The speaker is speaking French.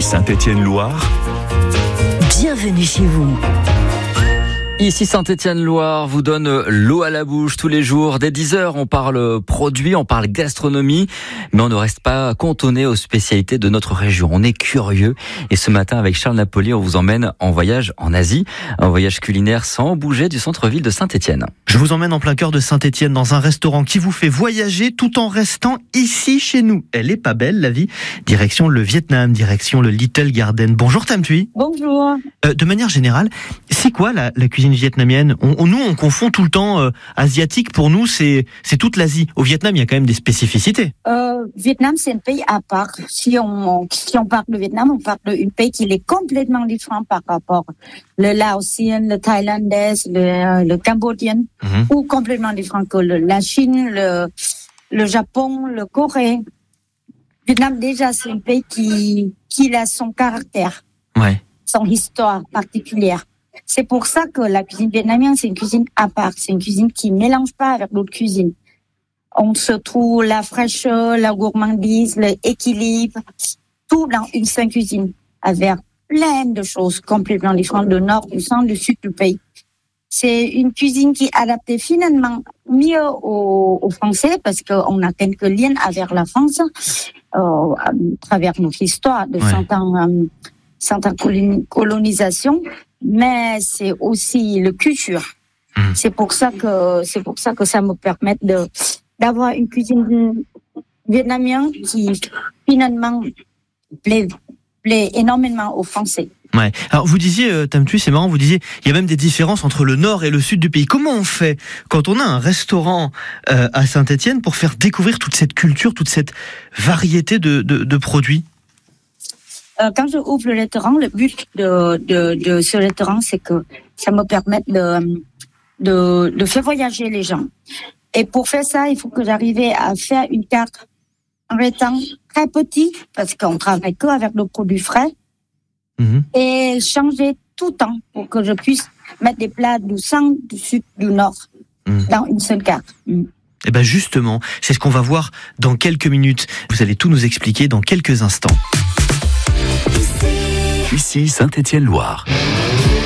Saint-Étienne-Loire. Bienvenue chez vous. Ici Saint-Étienne-Loire vous donne l'eau à la bouche tous les jours. Dès 10h, on parle produits, on parle gastronomie, mais on ne reste pas cantonné aux spécialités de notre région. On est curieux et ce matin, avec Charles Napoli, on vous emmène en voyage en Asie, un voyage culinaire sans bouger du centre-ville de Saint-Étienne. Je vous emmène en plein cœur de Saint-Étienne dans un restaurant qui vous fait voyager tout en restant ici chez nous. Elle est pas belle la vie. Direction le Vietnam, direction le Little Garden. Bonjour Tam Thuy. Bonjour. De manière générale, c'est quoi la cuisine vietnamienne? Nous, on confond tout le temps asiatique. Pour nous, c'est toute l'Asie. Au Vietnam, il y a quand même des spécificités. Vietnam, c'est un pays à part. Si on parle de Vietnam, on parle d'un pays qui est complètement différent par rapport le laotien, le thaïlandais, le cambodgien, ou complètement différent que la Chine, le Japon, le Corée. Vietnam, déjà, c'est un pays qui a son caractère, son histoire particulière. C'est pour ça que la cuisine vietnamienne, c'est une cuisine à part. C'est une cuisine qui ne mélange pas avec d'autres cuisines. On se trouve la fraîcheur, la gourmandise, l'équilibre, tout dans une seule cuisine, avec plein de choses complètement différentes du nord, du centre, du sud du pays. C'est une cuisine qui est adaptée finalement mieux aux Français parce qu'on a quelques liens avec la France à travers notre histoire de 100 ans colonisation, mais c'est aussi le culture. C'est pour ça que ça me permet d'avoir une cuisine vietnamienne qui finalement plaît énormément aux Français. Ouais. Alors vous disiez, Tam Thuy, c'est marrant, vous disiez, il y a même des différences entre le nord et le sud du pays. Comment on fait quand on a un restaurant à Saint-Étienne pour faire découvrir toute cette culture, toute cette variété de produits? Quand je ouvre le restaurant, le but de ce restaurant, c'est que ça me permette de faire voyager les gens. Et pour faire ça, il faut que j'arrive à faire une carte en étant très petit, parce qu'on travaille que avec nos produits frais, et changer tout le temps pour que je puisse mettre des plats du centre, du sud, du nord, dans une seule carte. Et ben justement, c'est ce qu'on va voir dans quelques minutes. Vous allez tout nous expliquer dans quelques instants. Ici Saint-Étienne-Loire.